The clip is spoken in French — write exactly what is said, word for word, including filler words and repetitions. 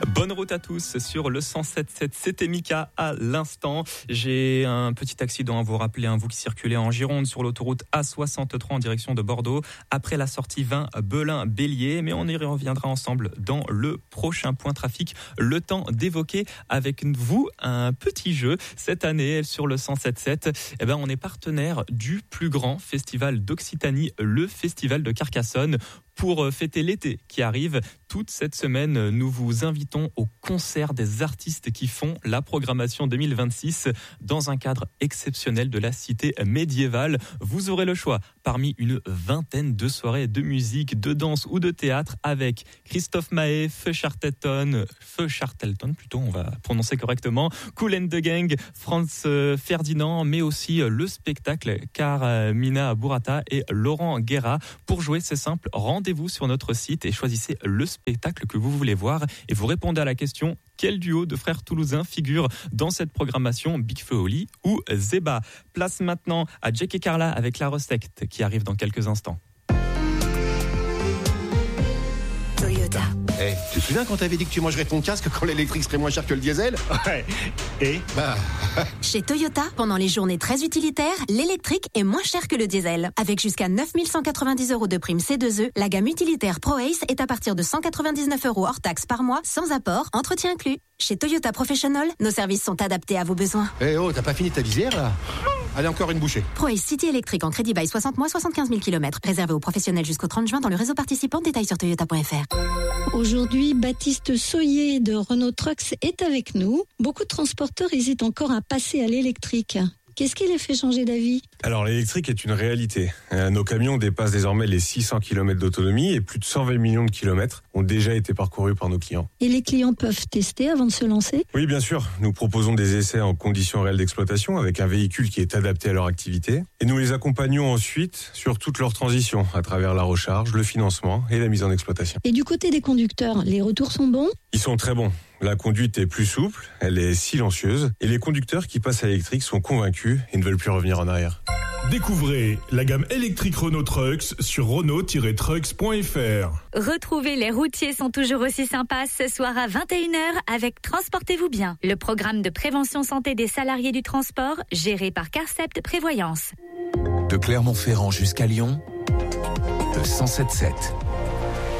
Bonne route à tous sur le cent sept virgule sept, c'était Mika à l'instant. J'ai un petit accident à vous rappeler, hein, vous qui circulez en Gironde sur l'autoroute A soixante-trois en direction de Bordeaux, après la sortie vingt Belin-Bélier, mais on y reviendra ensemble dans le prochain point trafic. Le temps d'évoquer avec vous un petit jeu. Cette année, sur le cent sept virgule sept, eh ben, on est partenaire du plus grand festival d'Occitanie, le Festival de Carcassonne. Pour fêter l'été qui arrive, toute cette semaine, nous vous invitons au concert des artistes qui font la programmation deux mille vingt-six dans un cadre exceptionnel de la cité médiévale. Vous aurez le choix parmi une vingtaine de soirées de musique, de danse ou de théâtre avec Christophe Maé, Feu Chartelton, Feu Chartelton plutôt, on va prononcer correctement, Kool and the Gang, Franz Ferdinand, mais aussi le spectacle Carmina Burata et Laurent Guerra. Pour jouer, c'est simple, rendez-vous sur notre site et choisissez le spectacle que vous voulez voir et vous répondez à la question: quel duo de frères toulousains figure dans cette programmation, Big Feu Oli ou Zeba? Place maintenant à Jack et Carla avec La Recette qui arrive dans quelques instants. Toyota. Hey, tu te souviens quand t'avais dit que tu mangerais ton casque quand l'électrique serait moins cher que le diesel? Ouais. Et Bah... Chez Toyota, pendant les journées très utilitaires, l'électrique est moins cher que le diesel. Avec jusqu'à neuf mille cent quatre-vingt-dix euros de prime C deux E, la gamme utilitaire ProAce est à partir de cent quatre-vingt-dix-neuf euros hors taxe par mois, sans apport, entretien inclus. Chez Toyota Professional, nos services sont adaptés à vos besoins. Eh hey, oh, t'as pas fini ta visière là? Allez, encore une bouchée. ProAce City électrique en crédit bail soixante mois, soixante-quinze mille kilomètres. Réservé aux professionnels jusqu'au trente juin dans le réseau participant. Détails sur toyota point f r. Aujourd'hui, Baptiste Soyer de Renault Trucks est avec nous. Beaucoup de transporteurs hésitent encore à passer à l'électrique. Qu'est-ce qui les fait changer d'avis? Alors l'électrique est une réalité. Nos camions dépassent désormais les six cents kilomètres d'autonomie et plus de cent vingt millions de kilomètres ont déjà été parcourus par nos clients. Et les clients peuvent tester avant de se lancer? Oui, bien sûr. Nous proposons des essais en conditions réelles d'exploitation avec un véhicule qui est adapté à leur activité. Et nous les accompagnons ensuite sur toute leur transition à travers la recharge, le financement et la mise en exploitation. Et du côté des conducteurs, les retours sont bons? Ils sont très bons. La conduite est plus souple, elle est silencieuse et les conducteurs qui passent à l'électrique sont convaincus et ne veulent plus revenir en arrière. Découvrez la gamme électrique Renault Trucks sur renault tiret trucks point f r. Retrouvez Les routiers sont toujours aussi sympas ce soir à vingt et une heures avec Transportez-vous bien, le programme de prévention santé des salariés du transport géré par Carcept Prévoyance. De Clermont-Ferrand jusqu'à Lyon, le cent sept virgule sept.